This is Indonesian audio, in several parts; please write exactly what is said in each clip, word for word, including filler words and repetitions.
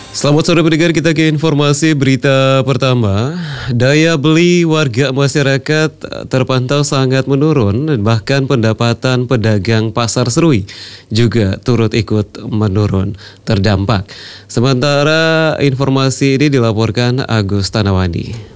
Selamat sore pendengar, kita ke informasi berita pertama. Daya beli warga masyarakat terpantau sangat menurun dan bahkan pendapatan pedagang pasar Serui juga turut ikut menurun terdampak. Sementara informasi ini dilaporkan Agus Tanawani.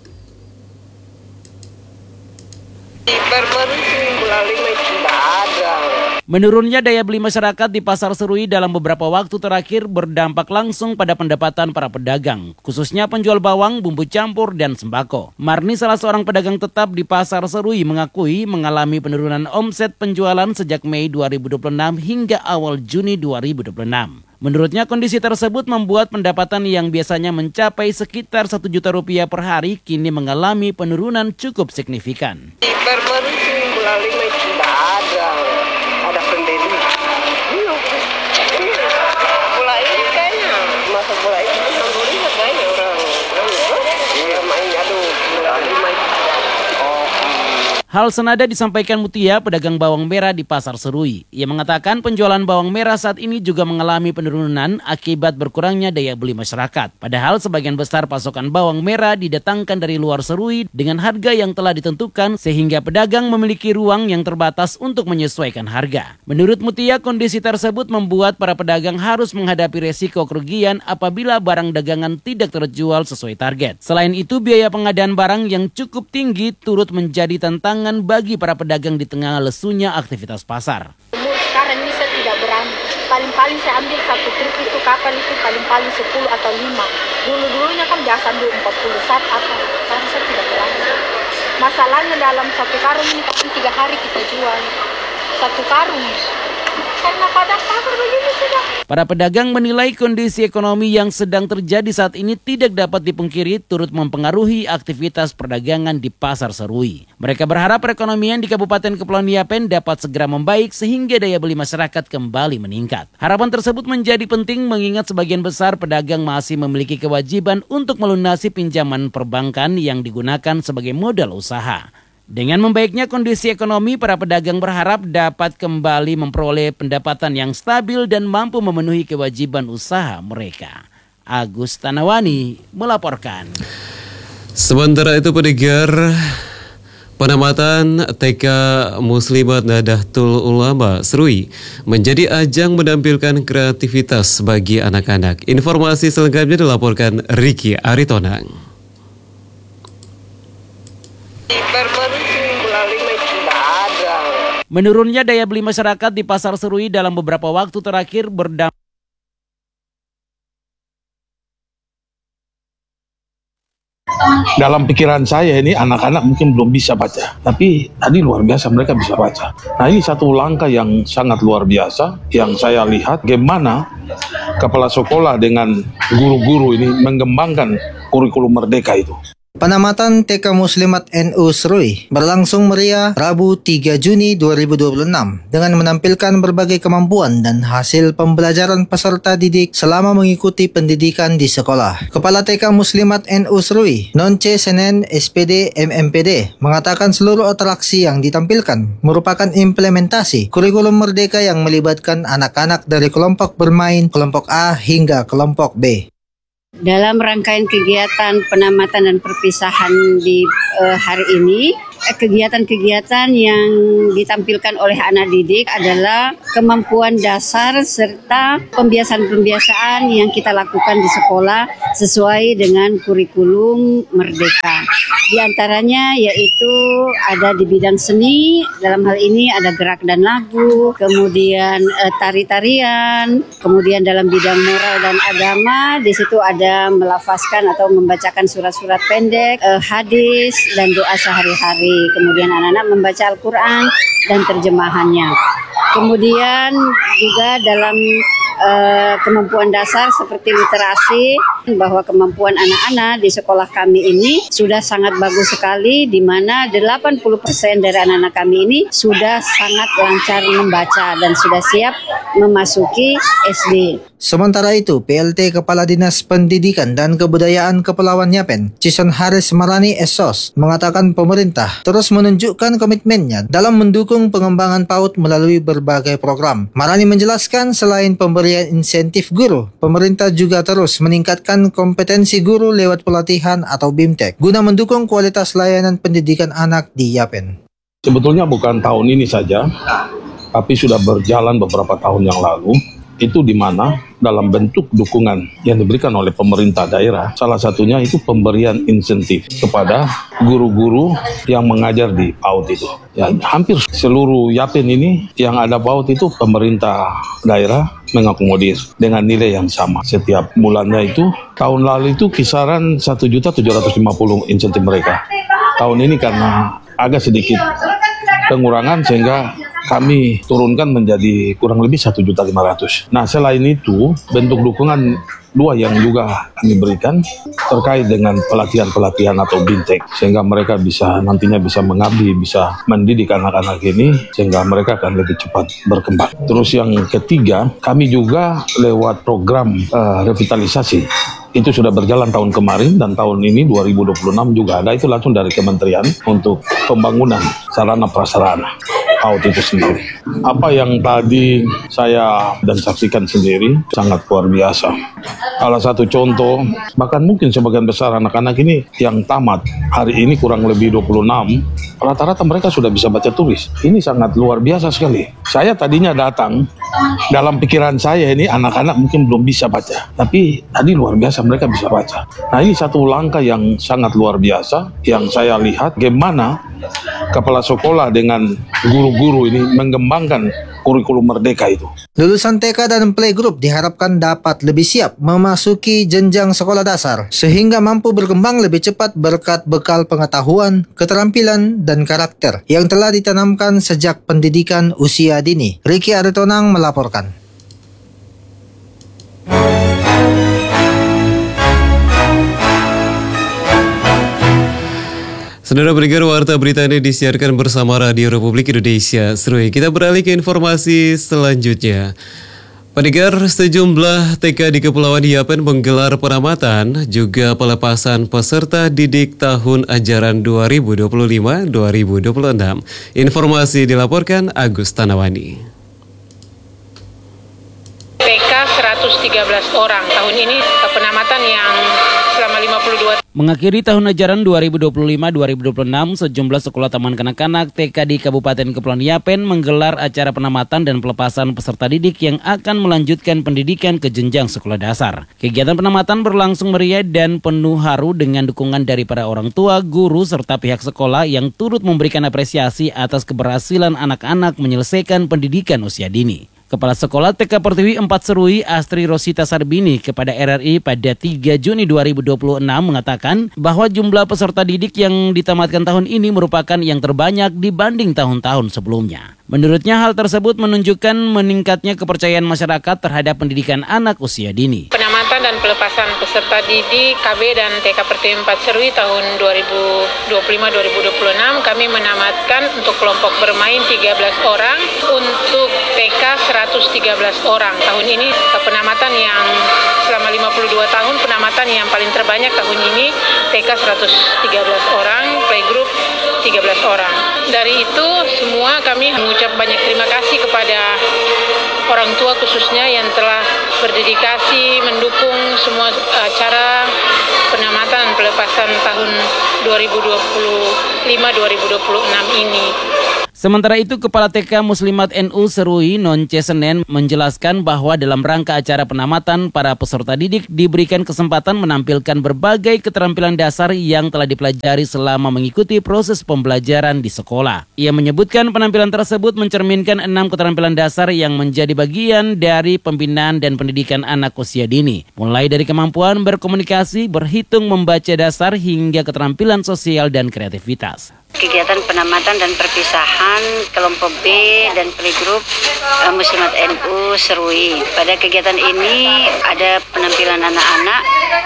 Menurunnya daya beli masyarakat di Pasar Serui dalam beberapa waktu terakhir berdampak langsung pada pendapatan para pedagang, khususnya penjual bawang, bumbu campur, dan sembako. Marni, salah seorang pedagang tetap di Pasar Serui, mengakui mengalami penurunan omset penjualan sejak Mei dua ribu dua puluh enam hingga awal Juni dua ribu dua puluh enam. Menurutnya kondisi tersebut membuat pendapatan yang biasanya mencapai sekitar satu juta rupiah per hari kini mengalami penurunan cukup signifikan. Baru-baru minggu lalu tidak ada. Ada pendiri. Bola ini kayaknya masa bola ini enam puluh lima kayaknya orang. Iya main aduh bola lima. Hal senada disampaikan Mutia, pedagang bawang merah di Pasar Serui. Ia mengatakan penjualan bawang merah saat ini juga mengalami penurunan akibat berkurangnya daya beli masyarakat. Padahal sebagian besar pasokan bawang merah didatangkan dari luar Serui dengan harga yang telah ditentukan sehingga pedagang memiliki ruang yang terbatas untuk menyesuaikan harga. Menurut Mutia, kondisi tersebut membuat para pedagang harus menghadapi resiko kerugian apabila barang dagangan tidak terjual sesuai target. Selain itu, biaya pengadaan barang yang cukup tinggi turut menjadi tantangan bagi para pedagang di tengah lesunya aktivitas pasar. Sekarang ini saya tidak berani. Paling-paling saya ambil satu truk itu kapan itu paling-paling sepuluh atau lima. Dulu-dulunya kan biasa ambil empat puluh saat apa. Sekarang saya tidak berani. Masalahnya dalam satu karung ini kan tiga hari kita jual. Satu karung. Karena pada pasar begini sudah. Para pedagang menilai kondisi ekonomi yang sedang terjadi saat ini tidak dapat dipungkiri turut mempengaruhi aktivitas perdagangan di Pasar Serui. Mereka berharap perekonomian di Kabupaten Kepulauan Yapen dapat segera membaik sehingga daya beli masyarakat kembali meningkat. Harapan tersebut menjadi penting mengingat sebagian besar pedagang masih memiliki kewajiban untuk melunasi pinjaman perbankan yang digunakan sebagai modal usaha. Dengan membaiknya kondisi ekonomi, para pedagang berharap dapat kembali memperoleh pendapatan yang stabil dan mampu memenuhi kewajiban usaha mereka. Agus Tanawani melaporkan. Sementara itu pendengar, penamatan T K Muslimat Nahdlatul Ulama Serui menjadi ajang menampilkan kreativitas bagi anak-anak. Informasi selengkapnya dilaporkan Ricky Aritonang. Menurunnya daya beli masyarakat di Pasar Serui dalam beberapa waktu terakhir berdampak. Dalam pikiran saya ini anak-anak mungkin belum bisa baca, tapi tadi luar biasa mereka bisa baca. Nah, ini satu langkah yang sangat luar biasa yang saya lihat bagaimana kepala sekolah dengan guru-guru ini mengembangkan kurikulum merdeka itu. Penamatan T K Muslimat N U Serui berlangsung meriah Rabu tiga Juni dua ribu dua puluh enam dengan menampilkan berbagai kemampuan dan hasil pembelajaran peserta didik selama mengikuti pendidikan di sekolah. Kepala T K Muslimat N U Serui, Nonce Senen S P D M M P D, mengatakan seluruh atraksi yang ditampilkan merupakan implementasi kurikulum merdeka yang melibatkan anak-anak dari kelompok bermain, kelompok A hingga kelompok B. Dalam rangkaian kegiatan penamatan dan perpisahan di uh, hari ini, kegiatan-kegiatan yang ditampilkan oleh anak didik adalah kemampuan dasar serta pembiasaan-pembiasaan yang kita lakukan di sekolah sesuai dengan kurikulum merdeka. Di antaranya yaitu ada di bidang seni, dalam hal ini ada gerak dan lagu, kemudian uh, tari-tarian, kemudian dalam bidang moral dan agama, di situ ada ada melafazkan atau membacakan surat-surat pendek, eh, hadis, dan doa sehari-hari. Kemudian anak-anak membaca Al-Quran dan terjemahannya. Kemudian juga dalam eh, kemampuan dasar seperti literasi, bahwa kemampuan anak-anak di sekolah kami ini sudah sangat bagus sekali, di mana delapan puluh persen dari anak-anak kami ini sudah sangat lancar membaca dan sudah siap memasuki S D. Sementara itu, P L T Kepala Dinas Pendidikan dan Kebudayaan Kepulauan Yapen, Cison Haris Marani S O S, mengatakan pemerintah terus menunjukkan komitmennya dalam mendukung pengembangan PAUD melalui berbagai program. Marani menjelaskan selain pemberian pemberian insentif guru, pemerintah juga terus meningkatkan kompetensi guru lewat pelatihan atau BIMTEK guna mendukung kualitas layanan pendidikan anak di Yapen. Sebetulnya bukan tahun ini saja, tapi sudah berjalan beberapa tahun yang lalu. Itu di mana dalam bentuk dukungan yang diberikan oleh pemerintah daerah, salah satunya itu pemberian insentif kepada guru-guru yang mengajar di PAUD itu. Ya, hampir seluruh Yapen ini yang ada PAUD itu pemerintah daerah mengakomodir dengan nilai yang sama setiap bulannya itu. Tahun lalu itu kisaran satu juta tujuh ratus lima puluh insentif mereka. Tahun ini karena agak sedikit pengurangan sehingga kami turunkan menjadi kurang lebih satu juta lima ratus. Nah, selain itu, bentuk dukungan dua yang juga kami berikan terkait dengan pelatihan-pelatihan atau BIMTEK, sehingga mereka bisa nantinya bisa mengabdi, bisa mendidik anak-anak ini, sehingga mereka akan lebih cepat berkembang. Terus yang ketiga, kami juga lewat program uh, revitalisasi. Itu sudah berjalan tahun kemarin dan tahun ini dua ribu dua puluh enam juga ada, itu langsung dari kementerian untuk pembangunan sarana prasarana PAUD itu sendiri. Apa yang tadi saya dan saksikan sendiri sangat luar biasa. Salah satu contoh, bahkan mungkin sebagian besar anak-anak ini yang tamat hari ini kurang lebih dua puluh enam, rata-rata mereka sudah bisa baca tulis. Ini sangat luar biasa sekali. Saya tadinya datang, dalam pikiran saya ini anak-anak mungkin belum bisa baca, tapi tadi luar biasa mereka bisa baca. Nah, ini satu langkah yang sangat luar biasa yang saya lihat bagaimana kepala sekolah dengan guru-guru ini mengembangkan kurikulum merdeka itu. Lulusan T K dan playgroup diharapkan dapat lebih siap memasuki jenjang sekolah dasar sehingga mampu berkembang lebih cepat berkat bekal pengetahuan, keterampilan, dan karakter yang telah ditanamkan sejak pendidikan usia dini. Ricky Aritonang melaporkan. Saudara pendengar, warta berita ini disiarkan bersama Radio Republik Indonesia Seruy. Kita beralih ke informasi selanjutnya. Pendengar, sejumlah T K di Kepulauan Yapen menggelar penamatan juga pelepasan peserta didik tahun ajaran dua ribu dua puluh lima dua ribu dua puluh enam. Informasi dilaporkan Agus Tanawani. T K seratus tiga belas orang tahun ini penamatan yang selama lima puluh dua. Mengakhiri tahun ajaran dua ribu dua puluh lima dua ribu dua puluh enam, sejumlah sekolah taman kanak-kanak T K di Kabupaten Kepulauan Yapen menggelar acara penamatan dan pelepasan peserta didik yang akan melanjutkan pendidikan ke jenjang sekolah dasar. Kegiatan penamatan berlangsung meriah dan penuh haru dengan dukungan dari para orang tua, guru, serta pihak sekolah yang turut memberikan apresiasi atas keberhasilan anak-anak menyelesaikan pendidikan usia dini. Kepala Sekolah T K Pertiwi empat Seruy, Astri Rosita Sarbini, kepada R R I pada tiga Juni dua ribu dua puluh enam mengatakan bahwa jumlah peserta didik yang ditamatkan tahun ini merupakan yang terbanyak dibanding tahun-tahun sebelumnya. Menurutnya hal tersebut menunjukkan meningkatnya kepercayaan masyarakat terhadap pendidikan anak usia dini. Penamatan dan pelepasan peserta didik K B dan T K Pertiwi empat Seruy tahun dua ribu dua puluh lima dua ribu dua puluh enam kami menamatkan untuk kelompok bermain tiga belas orang, untuk T K seratus tiga belas orang. Tahun ini penamatan yang selama lima puluh dua tahun penamatan yang paling terbanyak tahun ini T K seratus tiga belas orang, playgroup tiga belas orang. Dari itu semua kami mengucap banyak terima kasih kepada orang tua khususnya yang telah berdedikasi mendukung semua acara penamatan dan pelepasan tahun dua ribu dua puluh lima dua ribu dua puluh enam ini. Sementara itu, Kepala T K Muslimat N U Seruy, Nonce Senen, menjelaskan bahwa dalam rangka acara penamatan, para peserta didik diberikan kesempatan menampilkan berbagai keterampilan dasar yang telah dipelajari selama mengikuti proses pembelajaran di sekolah. Ia menyebutkan penampilan tersebut mencerminkan enam keterampilan dasar yang menjadi bagian dari pembinaan dan pendidikan anak usia dini, mulai dari kemampuan berkomunikasi, berhitung, membaca dasar, hingga keterampilan sosial dan kreativitas. Kegiatan penamatan dan perpisahan kelompok B dan playgroup uh, Muslimat N U Seruy. Pada kegiatan ini ada penampilan anak-anak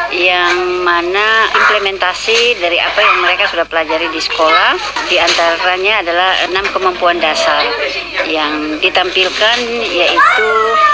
yang mana implementasi dari apa yang mereka sudah pelajari di sekolah. Di antaranya adalah enam kemampuan dasar yang ditampilkan, yaitu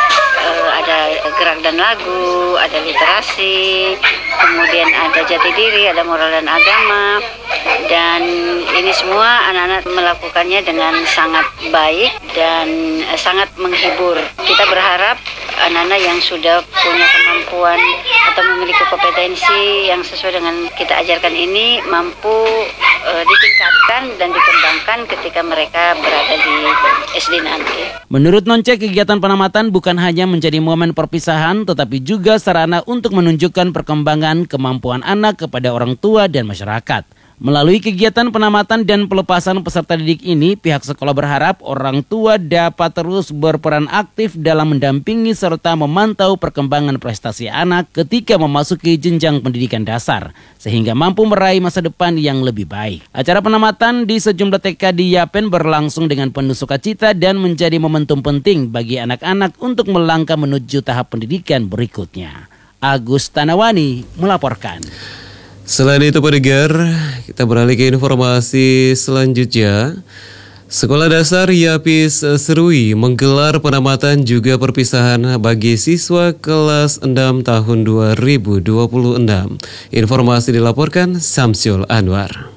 uh, ada gerak dan lagu, ada literasi, kemudian ada jati diri, ada moral dan agama, dan ini semua anak-anak melakukannya dengan sangat baik dan uh, sangat menghibur. Kita berharap anak-anak yang sudah punya kemampuan atau memiliki kompetensi yang sesuai dengan kita ajarkan ini mampu uh, ditingkatkan dan dikembangkan ketika mereka berada di S D nanti. Menurut Nonce, kegiatan penamatan bukan hanya menjadi momen perpisahan, tetapi juga sarana untuk menunjukkan perkembangan kemampuan anak kepada orang tua dan masyarakat. Melalui kegiatan penamatan dan pelepasan peserta didik ini, pihak sekolah berharap orang tua dapat terus berperan aktif dalam mendampingi serta memantau perkembangan prestasi anak ketika memasuki jenjang pendidikan dasar, sehingga mampu meraih masa depan yang lebih baik. Acara penamatan di sejumlah T K di Yapen berlangsung dengan penuh sukacita dan menjadi momentum penting bagi anak-anak untuk melangkah menuju tahap pendidikan berikutnya. Agus Tanawani melaporkan. Selain itu pendengar, kita beralih ke informasi selanjutnya. Sekolah Dasar Yapis Serui menggelar penamatan juga perpisahan bagi siswa kelas enam tahun dua ribu dua puluh enam. Informasi dilaporkan Samsul Anwar.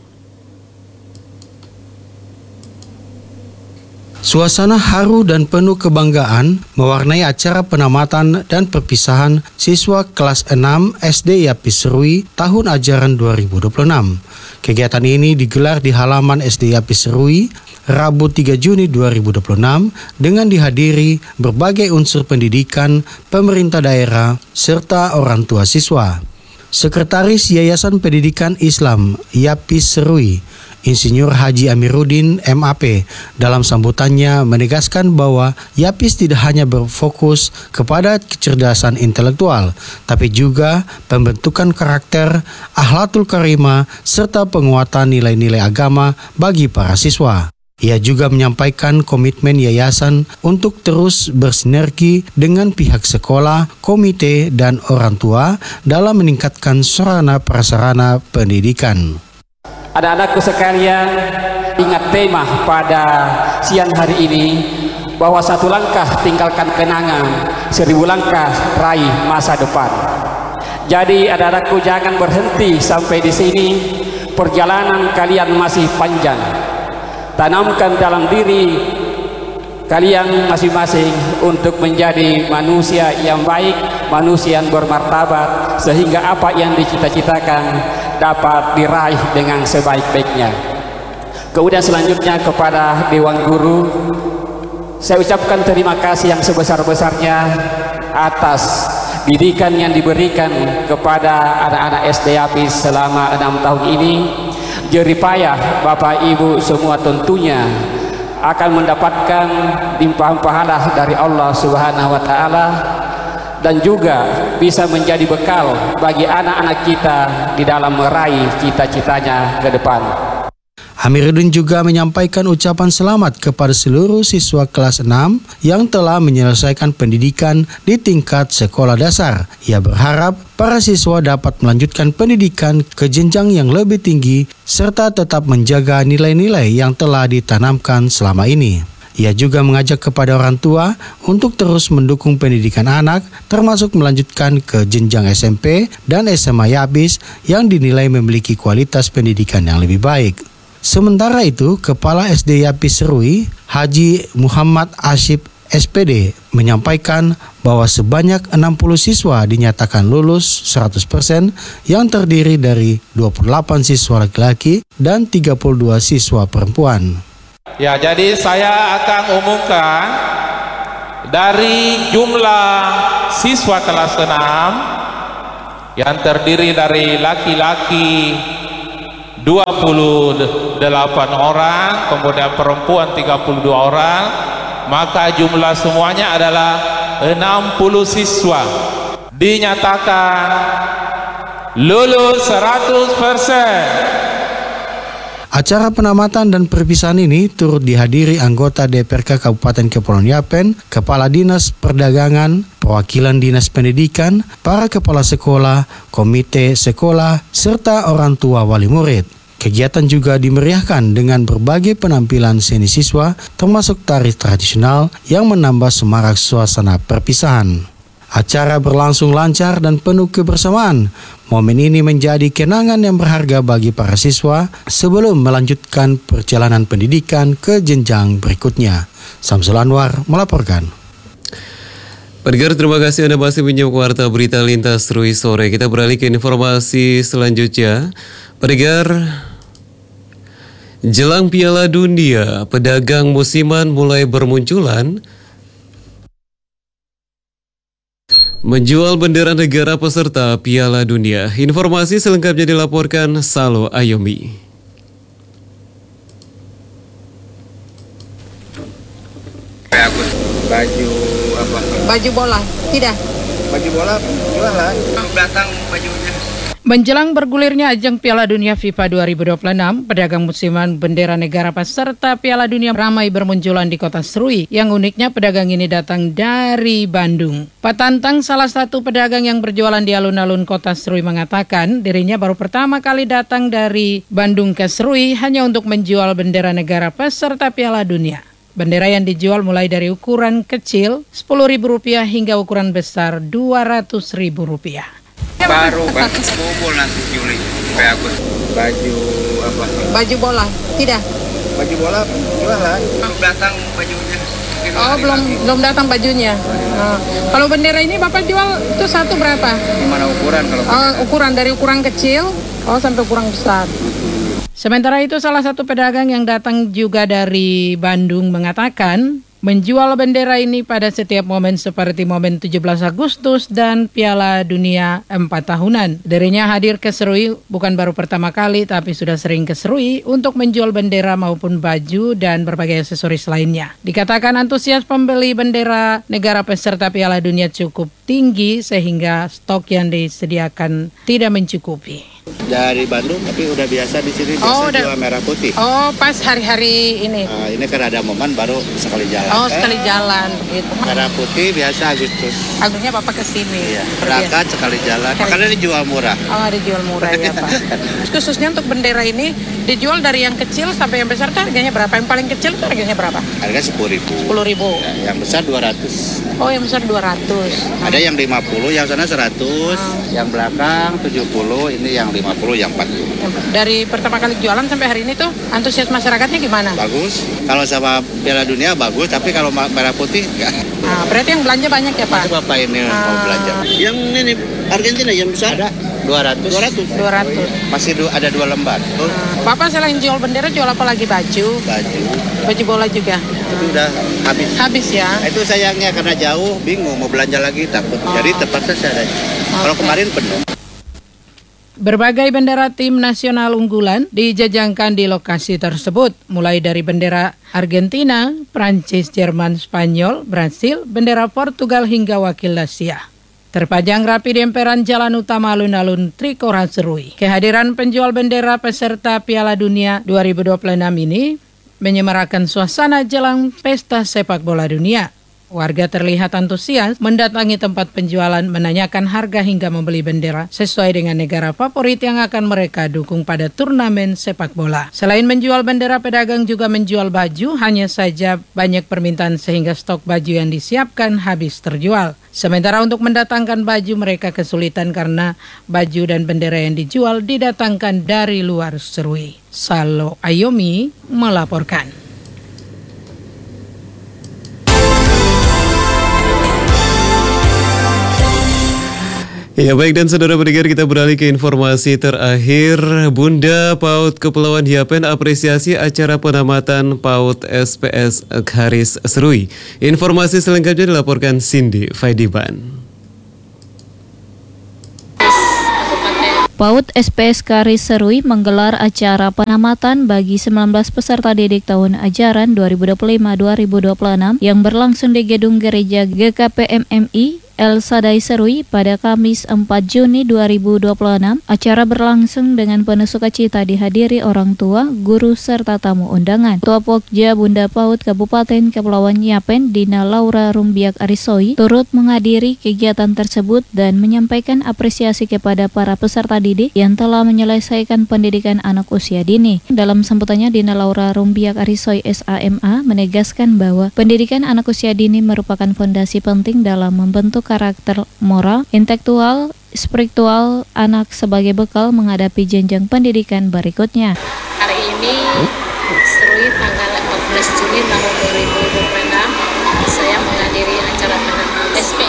Suasana haru dan penuh kebanggaan mewarnai acara penamatan dan perpisahan siswa kelas enam S D Yapis Serui tahun ajaran dua ribu dua puluh enam. Kegiatan ini digelar di halaman S D Yapis Serui Rabu tiga Juni dua ribu dua puluh enam dengan dihadiri berbagai unsur pendidikan, pemerintah daerah, serta orang tua siswa. Sekretaris Yayasan Pendidikan Islam Yapis Serui, Insinyur Haji Amiruddin M A P, dalam sambutannya menegaskan bahwa Yapis tidak hanya berfokus kepada kecerdasan intelektual, tapi juga pembentukan karakter, akhlakul karimah, serta penguatan nilai-nilai agama bagi para siswa. Ia juga menyampaikan komitmen yayasan untuk terus bersinergi dengan pihak sekolah, komite, dan orang tua dalam meningkatkan sarana prasarana pendidikan. Anak-anakku sekalian, ingat tema pada siang hari ini bahwa satu langkah tinggalkan kenangan, seribu langkah raih masa depan. Jadi anak-anakku jangan berhenti sampai di sini, perjalanan kalian masih panjang. Tanamkan dalam diri kalian masing-masing untuk menjadi manusia yang baik, manusia yang bermartabat, sehingga apa yang dicita-citakan dapat diraih dengan sebaik-baiknya. Kemudian selanjutnya kepada Dewan Guru, saya ucapkan terima kasih yang sebesar-besarnya atas didikan yang diberikan kepada anak-anak S D Yapis selama enam tahun ini. Jerih payah Bapak Ibu semua tentunya akan mendapatkan limpahan pahala dari Allah Subhanahu wa taala dan juga bisa menjadi bekal bagi anak-anak kita di dalam meraih cita-citanya ke depan. Amiruddin juga menyampaikan ucapan selamat kepada seluruh siswa kelas enam yang telah menyelesaikan pendidikan di tingkat sekolah dasar. Ia berharap para siswa dapat melanjutkan pendidikan ke jenjang yang lebih tinggi serta tetap menjaga nilai-nilai yang telah ditanamkan selama ini. Ia juga mengajak kepada orang tua untuk terus mendukung pendidikan anak, termasuk melanjutkan ke jenjang S M P dan S M A Yapis yang dinilai memiliki kualitas pendidikan yang lebih baik. Sementara itu, Kepala S D Yapis Serui, Haji Muhammad Asyib S P D, menyampaikan bahwa sebanyak enam puluh siswa dinyatakan lulus seratus persen yang terdiri dari dua puluh delapan siswa laki-laki dan tiga puluh dua siswa perempuan. Ya, jadi saya akan umumkan dari jumlah siswa kelas enam yang terdiri dari laki-laki dua puluh delapan orang, kemudian perempuan tiga puluh dua orang, maka jumlah semuanya adalah enam puluh siswa dinyatakan lulus seratus persen. Acara penamatan dan perpisahan ini turut dihadiri anggota D P R K Kabupaten Kepulauan Yapen, Kepala Dinas Perdagangan, perwakilan Dinas Pendidikan, para kepala sekolah, komite sekolah, serta orang tua wali murid. Kegiatan juga dimeriahkan dengan berbagai penampilan seni siswa, termasuk tari tradisional yang menambah semarak suasana perpisahan. Acara berlangsung lancar dan penuh kebersamaan. Momen ini menjadi kenangan yang berharga bagi para siswa sebelum melanjutkan perjalanan pendidikan ke jenjang berikutnya. Samsul Anwar melaporkan. Pendengar, terima kasih Anda masih menyimak Warta Berita Lintas Serui Sore. Kita beralih ke informasi selanjutnya. Pendengar, jelang Piala Dunia, pedagang musiman mulai bermunculan menjual bendera negara peserta Piala Dunia. Informasi selengkapnya dilaporkan Salo Ayomi. Baju apa? Baju bola, tidak. Baju bola jualan. Datang bajunya. Menjelang bergulirnya ajang Piala Dunia FIFA dua ribu dua puluh enam, pedagang musiman bendera negara peserta Piala Dunia ramai bermunculan di kota Serui. Yang uniknya pedagang ini datang dari Bandung. Pak Tantang, salah satu pedagang yang berjualan di alun-alun kota Serui, mengatakan dirinya baru pertama kali datang dari Bandung ke Serui hanya untuk menjual bendera negara peserta Piala Dunia. Bendera yang dijual mulai dari ukuran kecil sepuluh ribu rupiah hingga ukuran besar dua ratus ribu rupiah. Baru baru kumpul nanti Juli sampai Agustus. Baju apa? Baju bola, tidak. Baju bola jualan. Datang bajunya. Oh, belum lagi. belum datang bajunya. Nah, kalau bendera ini Bapak jual itu satu berapa? Gimana ukuran kalau? Oh, ukuran dari ukuran kecil oh sampai ukuran besar. Sementara itu salah satu pedagang yang datang juga dari Bandung mengatakan menjual bendera ini pada setiap momen seperti momen tujuh belas Agustus dan Piala Dunia empat tahunan. Dirinya hadir ke Serui bukan baru pertama kali tapi sudah sering ke Serui untuk menjual bendera maupun baju dan berbagai aksesoris lainnya. Dikatakan antusias pembeli bendera negara peserta Piala Dunia cukup tinggi sehingga stok yang disediakan tidak mencukupi. Dari Bandung tapi udah biasa di sini biasa oh, udah, jual merah putih. Oh, pas hari-hari ini. Nah, ini kan ada momen baru sekali jalan. Oh, sekali eh, jalan begitu. Merah putih biasa Agustus. Agustusnya Bapak ke sini. Iya, berangkat sekali jalan. Makanya dijual murah. Oh, dijual murah ya, Pak. Khususnya untuk bendera ini dijual dari yang kecil sampai yang besar tuh harganya berapa? Yang paling kecil tuh harganya berapa? Harga sepuluh ribu. sepuluh ribu. Ya, yang besar dua ratus. Oh, yang besar dua ratus. Ada yang lima puluh, yang sana seratus, oh. Yang belakang tujuh puluh, ini yang lima puluh, yang empat puluh. Dari pertama kali jualan sampai hari ini tuh antusias masyarakatnya gimana? Bagus. Kalau sama Piala Dunia bagus, tapi kalau merah putih enggak. Nah, berarti yang belanja banyak ya, Pak? Masih Bapak ini ah. mau belanja. Yang ini Argentina yang besar ada dua ratus. dua ratus. dua ratus. Masih du- ada dua lembar. Oh. Nah, Bapak selain jual bendera jual apa lagi? Baju? Baju. Baju bola juga. Itu udah habis. Habis ya. Nah, itu sayangnya karena jauh, bingung mau belanja lagi takut. Oh. Jadi terpaksa saya. Okay. Kalau kemarin penuh. Berbagai bendera tim nasional unggulan dijajangkan di lokasi tersebut, mulai dari bendera Argentina, Prancis, Jerman, Spanyol, Brasil, bendera Portugal hingga wakil Asia. Terpajang rapi di emperan jalan utama alun-alun Trikora Serui. Kehadiran penjual bendera peserta Piala Dunia dua ribu dua puluh enam ini menyemarakan suasana jelang pesta sepak bola dunia. Warga terlihat antusias mendatangi tempat penjualan, menanyakan harga hingga membeli bendera sesuai dengan negara favorit yang akan mereka dukung pada turnamen sepak bola. Selain menjual bendera, pedagang juga menjual baju, hanya saja banyak permintaan sehingga stok baju yang disiapkan habis terjual. Sementara untuk mendatangkan baju mereka kesulitan karena baju dan bendera yang dijual didatangkan dari luar Serui. Salo Ayomi melaporkan. Ya baik, dan saudara pendengar, kita beralih ke informasi terakhir. Bunda PAUD Kepulauan Yapen apresiasi acara penamatan PAUD S P S Kharis Serui. Informasi selengkapnya dilaporkan Cindy Faidiban. PAUD S P S Kharis Serui menggelar acara penamatan bagi sembilan belas peserta didik tahun ajaran dua ribu dua puluh lima dua ribu dua puluh enam yang berlangsung di Gedung Gereja G K P M M I El Sadai Serui pada Kamis empat Juni dua ribu dua puluh enam. Acara berlangsung dengan penuh sukacita dihadiri orang tua, guru, serta tamu undangan. Ketua Pokja Bunda PAUD Kabupaten Kepulauan Yapen, Dina Laura Rumbiak Arisoi, turut menghadiri kegiatan tersebut dan menyampaikan apresiasi kepada para peserta didik yang telah menyelesaikan pendidikan anak usia dini. Dalam sambutannya, Dina Laura Rumbiak Arisoi S A M A menegaskan bahwa pendidikan anak usia dini merupakan fondasi penting dalam membentuk karakter moral, intelektual, spiritual anak sebagai bekal menghadapi jenjang pendidikan berikutnya. Hari ini Serui tanggal empat belas Juni tahun dua ribu dua puluh enam saya menghadiri acara penamatan S P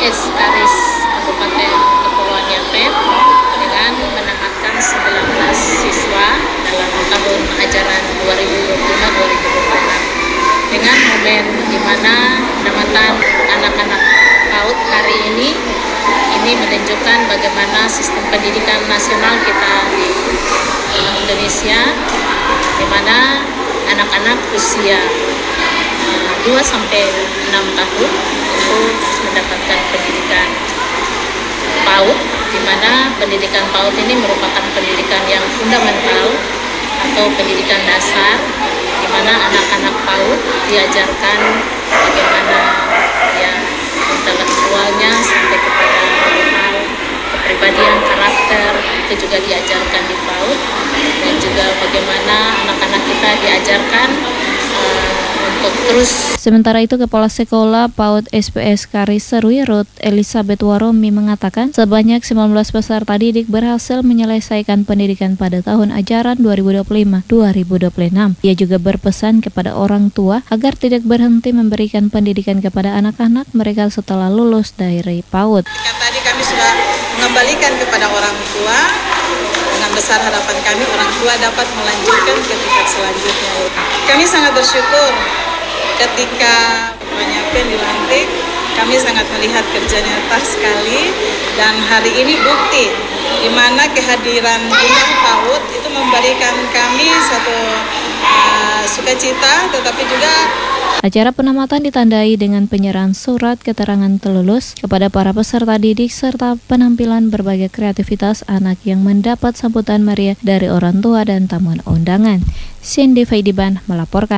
S Karis Kabupaten Kepulauan Yapen dengan menamatkan sembilan belas siswa dalam tahun ajaran dua ribu dua puluh lima dua ribu dua puluh enam dengan momen di mana penamatan anak-anak PAUD hari ini ini menunjukkan bagaimana sistem pendidikan nasional kita di Indonesia, di mana anak-anak usia dua sampai enam tahun itu mendapatkan pendidikan PAUD, di mana pendidikan PAUD ini merupakan pendidikan yang fundamental atau pendidikan dasar, di mana anak-anak PAUD diajarkan bagaimana ya intelektualnya sampai kepada hal kepribadian, karakter, itu juga diajarkan di PAUD, dan juga bagaimana anak-anak kita diajarkan uh, untuk terus. Sementara itu, Kepala Sekolah PAUD S P S Karis Serui Ruth Elizabeth Waromi mengatakan sebanyak sembilan belas peserta didik berhasil menyelesaikan pendidikan pada tahun ajaran dua ribu dua puluh lima dua ribu dua puluh enam. Ia juga berpesan kepada orang tua agar tidak berhenti memberikan pendidikan kepada anak-anak mereka setelah lulus dari PAUD. Tadi kami sudah mengembalikan kepada orang tua, dengan besar harapan kami orang tua dapat melanjutkan ke tingkat selanjutnya. Kami sangat bersyukur ketika Penyampaian dilantik, kami sangat melihat kerja nyata sekali, dan hari ini bukti di mana kehadiran jumlah PAUD itu memberikan kami satu uh, sukacita, tetapi juga acara penamatan ditandai dengan penyerahan surat keterangan terlulus kepada para peserta didik serta penampilan berbagai kreativitas anak yang mendapat sambutan meriah dari orang tua dan tamu undangan. Cindy Faidiban melaporkan.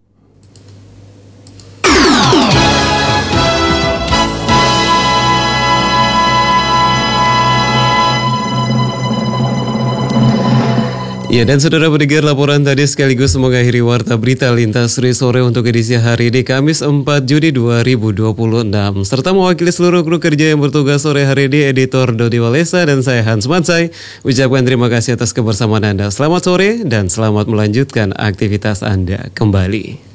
Ya, dan saudara pendengar, laporan tadi sekaligus mengakhiri Warta Berita Lintas Sri Sore untuk edisi hari ini Kamis empat Juni dua ribu dua puluh enam. Serta mewakili seluruh kru kerja yang bertugas sore hari ini, Editor Dodi Walesa dan saya Hans Mansai, ucapkan terima kasih atas kebersamaan Anda. Selamat sore dan selamat melanjutkan aktivitas Anda kembali.